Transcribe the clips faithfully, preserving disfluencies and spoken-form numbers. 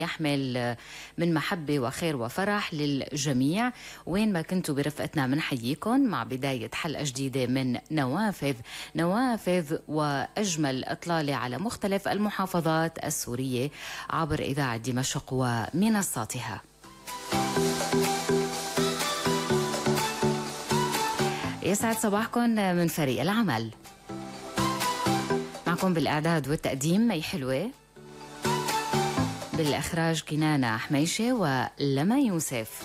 يحمل من محبة وخير وفرح للجميع. وين ما كنتوا برفقتنا منحييكم مع بداية حلقة جديدة من نوافذ نوافذ وأجمل إطلالة على مختلف المحافظات السورية عبر إذاعة دمشق ومنصاتها. يسعد صباحكم من فريق العمل، معكم بالإعداد والتقديم مي حلوة، بالإخراج كنانة حميشة ولما يوسف.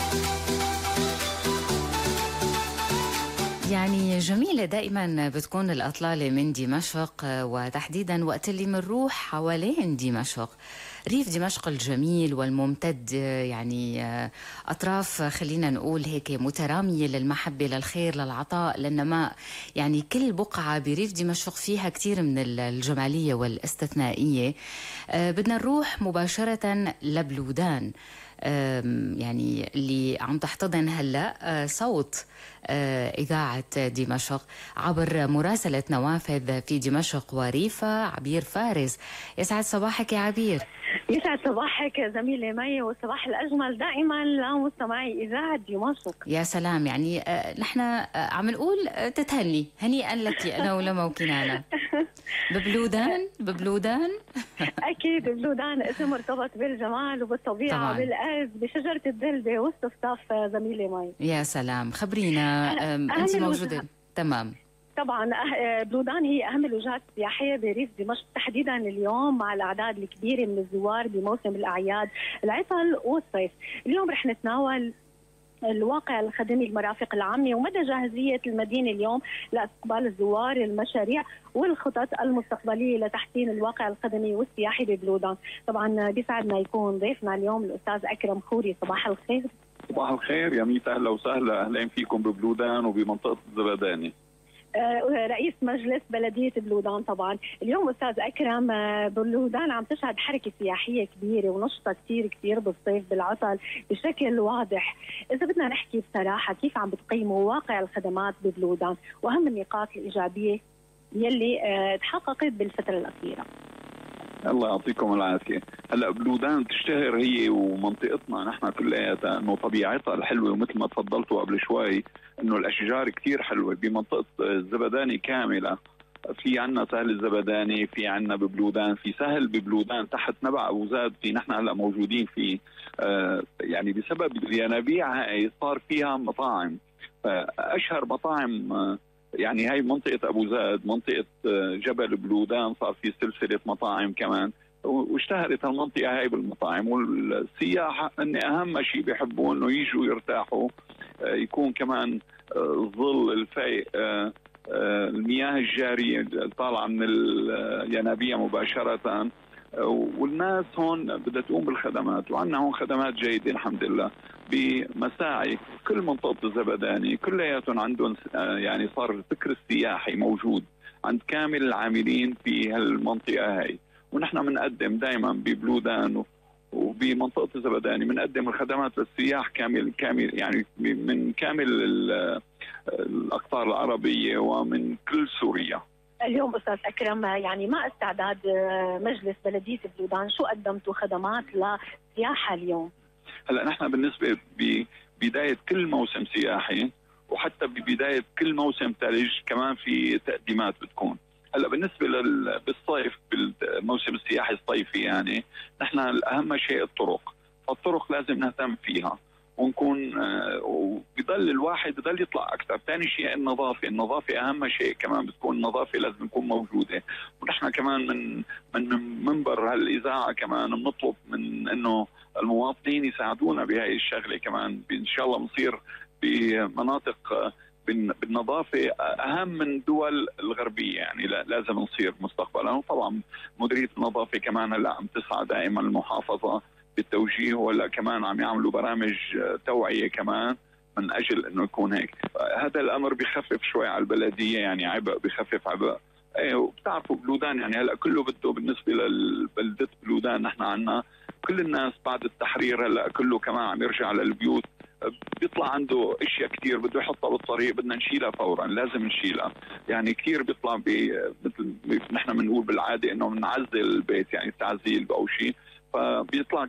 يعني جميلة دائما بتكون الأطلالة من دمشق، وتحديدا وقت اللي منروح حوالين دمشق، ريف دمشق الجميل والممتد، يعني أطراف خلينا نقول هيك مترامية للمحبة للخير للعطاء للنماء. يعني كل بقعة بريف دمشق فيها كتير من الجمالية والاستثنائية. بدنا نروح مباشرة لبلودان، يعني اللي عم تحتضن هلأ صوت إذاعة دمشق عبر مراسلة نوافذ في دمشق وريفة عبير فارس. يسعد صباحك يا عبير. يسعد صباحك زميلة مي، والصباح الأجمل دائما لمستمعي إذاعة دمشق. يا سلام، يعني آه نحن آه عم نقول آه تتهني هنيئا لك أنا ولما وكنانة. ببلودان ببلودان أكيد بلودان اسم مرتبط بالجمال وبالطبيعة طبعاً. بالأرض بشجرة الدلبة وسط الصف زميلة مي. يا سلام، خبرينا أنت موجودة. تمام. طبعا بلودان هي أهم الوجهات السياحية بريف دمشق تحديدا اليوم، مع الأعداد الكبيرة من الزوار بموسم الأعياد العطل والصيف. اليوم رح نتناول الواقع الخدمي المرافق العامة ومدى جاهزية المدينة اليوم لاستقبال الزوار، المشاريع والخطط المستقبلية لتحسين الواقع الخدمي والسياحي ببلودان. طبعا بيسعدنا يكون ضيفنا اليوم الأستاذ أكرم خوري. صباح الخير. صباح الخير يا ميت، أهلا وسهلا، أهلا فيكم ببلودان وبمنطقة الزبداني. رئيس مجلس بلدية بلودان. طبعا اليوم أستاذ أكرم، بلودان عم تشهد حركة سياحية كبيرة ونشطة كتير كتير بالصيف بالعطل بشكل واضح. إذا بدنا نحكي بصراحة، كيف عم بتقيموا واقع الخدمات ببلودان وأهم النقاط الإيجابية يلي تحققت بالفترة الأخيرة؟ الله يعطيكم العافية. هلا بلودان تشتهر هي ومنطقتنا نحن كلياتها انه طبيعتها الحلوة، ومثل ما تفضلتوا قبل شوي انه الاشجار كتير حلوة بمنطقة الزبداني كاملة. في عنا سهل الزبداني، في عنا ببلودان، في سهل ببلودان تحت نبع ابو زاد في نحن هلا موجودين فيه. آه يعني بسبب الينابيع هاي صار فيها مطاعم، فاشهر مطاعم آه يعني هاي منطقة أبو زاد، منطقة جبل بلودان صار في سلسلة مطاعم كمان، واشتهرت المنطقة هاي بالمطاعم. والسياح أن أهم شيء بيحبوا أنه يجوا يرتاحوا، يكون كمان الظل الفايق، المياه الجارية طالعة من الينابيع مباشرة، والناس هون بدها تقوم بالخدمات، وعندنا هون خدمات جيدة الحمد لله بمساعي. كل منطقة الزبداني كلياتهم عندهم يعني صار الفكر السياحي موجود عند كامل العاملين في هالمنطقة هاي، ونحن بنقدم دائما ببلودان وبمنطقة الزبداني بنقدم الخدمات للسياح كامل كامل يعني من كامل الأقطار العربية ومن كل سوريا. اليوم أستاذ أكرم، يعني ما استعداد مجلس بلدية بلودان، شو قدمتوا خدمات للسياحة اليوم؟ هلا نحن بالنسبة ببداية كل موسم سياحي وحتى ببداية كل موسم ثلج كمان في تقديمات بتكون. هلا بالنسبة لل بالصيف بالموسم السياحي الصيفي يعني نحن أهم شيء الطرق، فالطرق لازم نهتم فيها ونكون آه وبضل الواحد بضل يطلع اكثر. ثاني شيء النظافه، النظافه اهم شيء كمان بتكون النظافه لازم تكون موجوده. ونحن كمان من من منبر هالاذاعه كمان بنطلب من انه المواطنين يساعدونا بهاي الشغله كمان. ان شاء الله بنصير بمناطق بالنظافه اهم من دول الغربيه، يعني لازم نصير مستقبلا. وطبعا مديريه النظافه كمان هلا عم تسعى دائما المحافظه بالتوجيه، ولا كمان عم يعملوا برامج توعية كمان من أجل أنه يكون هيك. هذا الأمر بيخفف شوي على البلدية، يعني عبء، بيخفف عبء. ايه وبتعرفوا بلودان يعني هلا كله بده بالنسبة للبلدة بلودان نحن عنا كل الناس بعد التحرير هلا كله كمان عم يرجع للبيوت، بيطلع عنده اشياء كثير بده يحطها بالطريق، بدنا نشيلها فورا، لازم نشيلها. يعني كثير بيطلع مثل نحن بنقول بالعاده انه بنعزل البيت، يعني تعزيل او شيء، فبيطلع